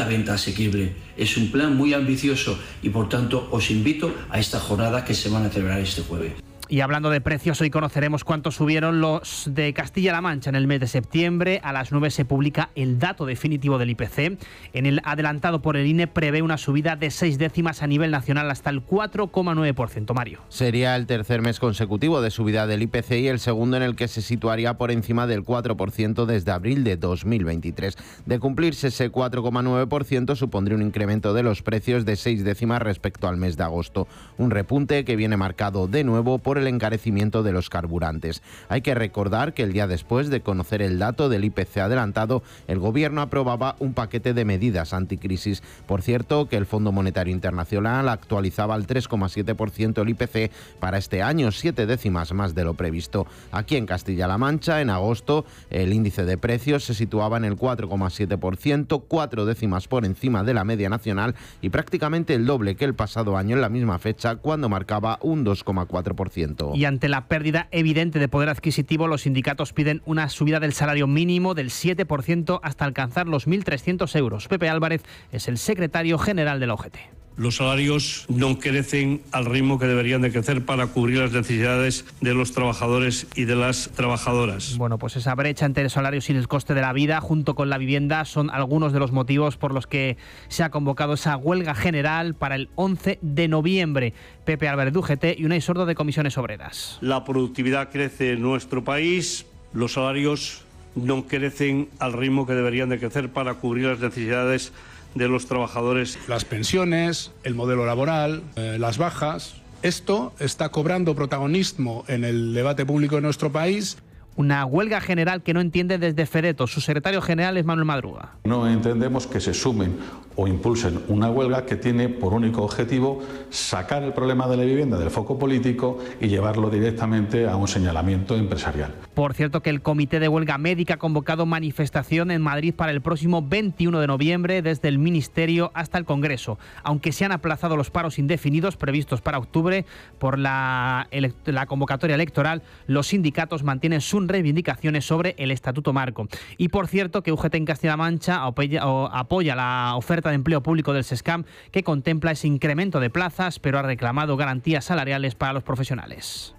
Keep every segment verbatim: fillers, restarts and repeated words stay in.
renta asequible. Es un plan muy ambicioso y, por tanto, os invito a esta jornada que se van a celebrar este jueves. Y hablando de precios, hoy conoceremos cuánto subieron los de Castilla-La Mancha en el mes de septiembre. A las nueve se publica el dato definitivo del I P C. En el adelantado por el I N E prevé una subida de seis décimas a nivel nacional hasta el cuatro coma nueve por ciento. Mario. Sería el tercer mes consecutivo de subida del I P C y el segundo en el que se situaría por encima del cuatro por ciento desde abril de dos mil veintitrés. De cumplirse ese cuatro coma nueve por ciento supondría un incremento de los precios de seis décimas respecto al mes de agosto. Un repunte que viene marcado de nuevo por el encarecimiento de los carburantes. Hay que recordar que el día después de conocer el dato del I P C adelantado, el Gobierno aprobaba un paquete de medidas anticrisis. Por cierto, que el Fondo Monetario Internacional actualizaba al tres coma siete por ciento el I P C para este año, siete décimas más de lo previsto. Aquí en Castilla-La Mancha, en agosto, el índice de precios se situaba en el cuatro coma siete por ciento, cuatro décimas por encima de la media nacional y prácticamente el doble que el pasado año en la misma fecha, cuando marcaba un dos coma cuatro por ciento. Y ante la pérdida evidente de poder adquisitivo, los sindicatos piden una subida del salario mínimo del siete por ciento hasta alcanzar los mil trescientos euros. Pepe Álvarez es el secretario general de la O G T. Los salarios no crecen al ritmo que deberían de crecer para cubrir las necesidades de los trabajadores y de las trabajadoras. Bueno, pues esa brecha entre el salario y el coste de la vida, junto con la vivienda, son algunos de los motivos por los que se ha convocado esa huelga general para el once de noviembre. Pepe Álvarez de U G T y Unai Sordo de Comisiones Obreras. La productividad crece en nuestro país, los salarios no crecen al ritmo que deberían de crecer para cubrir las necesidades de los trabajadores. Las pensiones, el modelo laboral, eh, las bajas, esto está cobrando protagonismo en el debate público de nuestro país. Una huelga general que no entiende desde Fedeto. Su secretario general es Manuel Madruga. No entendemos que se sumen o impulsen una huelga que tiene por único objetivo sacar el problema de la vivienda del foco político y llevarlo directamente a un señalamiento empresarial. Por cierto, que el Comité de Huelga Médica ha convocado manifestación en Madrid para el próximo veintiuno de noviembre desde el Ministerio hasta el Congreso. Aunque se han aplazado los paros indefinidos previstos para octubre por la, la convocatoria electoral, los sindicatos mantienen sus reivindicaciones sobre el Estatuto Marco. Y por cierto, que U G T en Castilla-La Mancha apoya, apoya la oferta de empleo público del SESCAM, que contempla ese incremento de plazas, pero ha reclamado garantías salariales para los profesionales.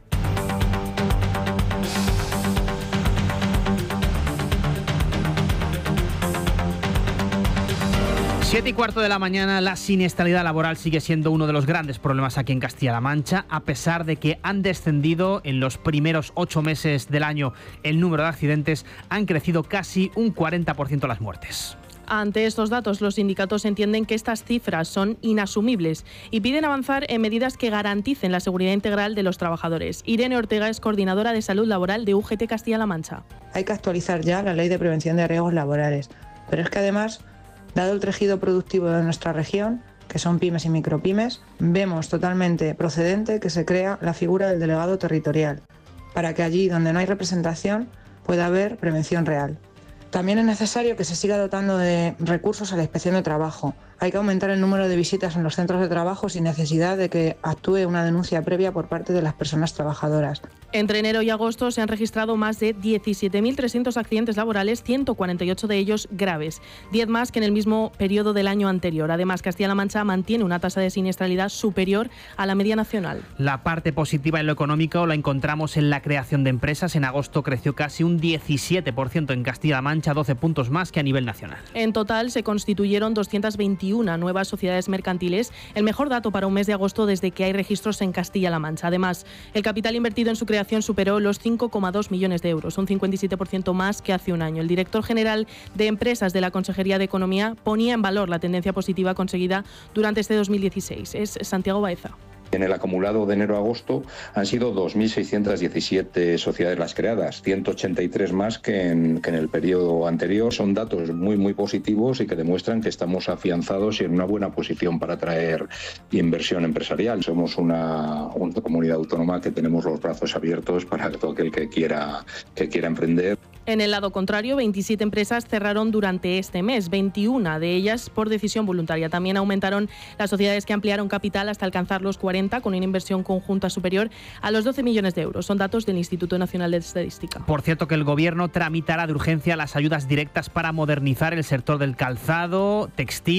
Siete y cuarto de la mañana, la siniestralidad laboral sigue siendo uno de los grandes problemas aquí en Castilla-La Mancha, a pesar de que han descendido en los primeros ocho meses del año el número de accidentes, han crecido casi un cuarenta por ciento las muertes. Ante estos datos, los sindicatos entienden que estas cifras son inasumibles y piden avanzar en medidas que garanticen la seguridad integral de los trabajadores. Irene Ortega es coordinadora de salud laboral de U G T Castilla-La Mancha. Hay que actualizar ya la Ley de Prevención de Riesgos Laborales, pero es que además, dado el tejido productivo de nuestra región, que son pymes y micropymes, vemos totalmente procedente que se crea la figura del delegado territorial, para que allí donde no hay representación pueda haber prevención real. También es necesario que se siga dotando de recursos a la inspección de trabajo. Hay que aumentar el número de visitas en los centros de trabajo sin necesidad de que actúe una denuncia previa por parte de las personas trabajadoras. Entre enero y agosto se han registrado más de diecisiete mil trescientos accidentes laborales, ciento cuarenta y ocho de ellos graves, diez más que en el mismo periodo del año anterior. Además, Castilla-La Mancha mantiene una tasa de siniestralidad superior a la media nacional. La parte positiva en lo económico la encontramos en la creación de empresas. En agosto creció casi un diecisiete por ciento en Castilla-La Mancha, doce puntos más que a nivel nacional. En total se constituyeron doscientas veintiuna nuevas sociedades mercantiles, el mejor dato para un mes de agosto desde que hay registros en Castilla-La Mancha. Además, el capital invertido en su creación superó los cinco coma dos millones de euros, un cincuenta y siete por ciento más que hace un año. El director general de Empresas de la Consejería de Economía ponía en valor la tendencia positiva conseguida durante este dos mil dieciséis. Es Santiago Baeza. En el acumulado de enero a agosto han sido dos mil seiscientas diecisiete sociedades las creadas, ciento ochenta y tres más que en, que en el periodo anterior. Son datos muy, muy positivos y que demuestran que estamos afianzados y en una buena posición para atraer inversión empresarial. Somos una, una comunidad autónoma que tenemos los brazos abiertos para todo aquel que quiera, que quiera emprender. En el lado contrario, veintisiete empresas cerraron durante este mes, veintiuna de ellas por decisión voluntaria. También aumentaron las sociedades que ampliaron capital hasta alcanzar los cuarenta, con una inversión conjunta superior a los doce millones de euros. Son datos del Instituto Nacional de Estadística. Por cierto, que el Gobierno tramitará de urgencia las ayudas directas para modernizar el sector del calzado, textil